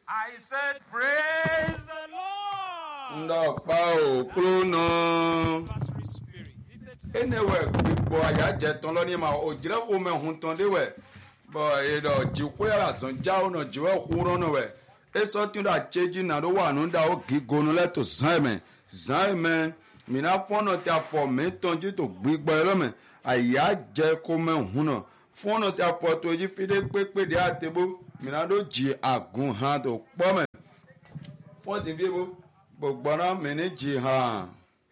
I said, praise the Lord. Ndọ̀pá òkúrúnà. Adversary spirit. He said, Enewe gbogbo àyájẹ tán lọ́ní ma òjìlẹ̀ kó mẹ́hun tán déwẹ̀. Bọ̀ èdò jìkú yàrá sàn já ọ̀nà jìwẹ̀ kúrọ́ náà wẹ̀. Esọ tí ó dà tséjì náà ló wà nù dà ó kì í gonu lẹ́tọ̀ zan ẹ̀mẹ̀. Zan ẹ̀mẹ̀ mìíràn fọ́nà tí a fọ̀ mí tán jí tó gbígbọ́ ẹ lọ́mẹ̀. Àyájẹ kó mẹ́hun náà. Fọ́nà tí a fọ̀ tó yí fídé pépé dé àtẹ̀bó. Mìíràn ló jì àgùn hàn tó pọ́ mẹ́. Fọ́n ti fi bó gbogbo náà mi ní jì hàn.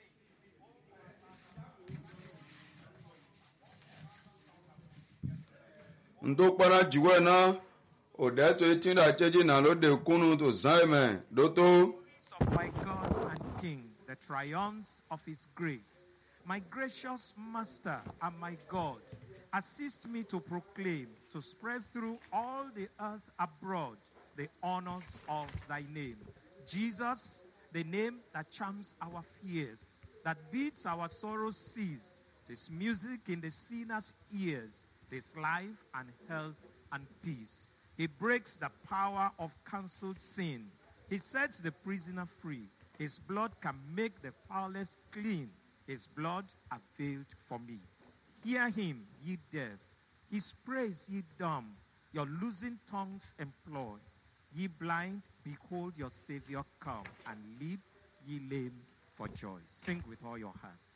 Ndokpana jiwe na odeto etinda cheji na lode kunu to zaime doto. Of my God and King, the triumphs of his grace. My gracious Master and my God, assist me to proclaim, to spread through all the earth abroad the honors of thy name. Jesus, the name that charms our fears, that bids our sorrows cease. Tis music in the sinner's ears. Tis life and health and peace. He breaks the power of cancelled sin. He sets the prisoner free. His blood can make the powerless clean. His blood availed for me. Hear him, ye deaf. His praise, ye dumb. Your losing tongues employ. Ye blind, behold your Savior come. And leap, ye lame, for joy. Sing with all your heart.